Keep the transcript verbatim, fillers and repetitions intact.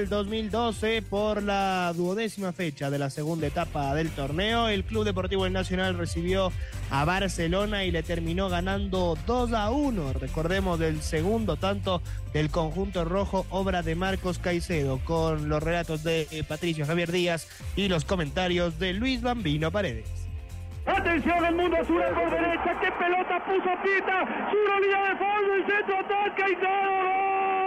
del dos mil doce por la duodécima fecha de la segunda etapa del torneo. El Club Deportivo El Nacional recibió a Barcelona y le terminó ganando dos a uno. Recordemos del segundo tanto del conjunto rojo, obra de Marcos Caicedo, con los relatos de Patricio Javier Díaz y los comentarios de Luis Bambino Paredes. Atención, el mundo azul por derecha, qué pelota puso Pita, su línea de fondo, el centro, ataca y todo.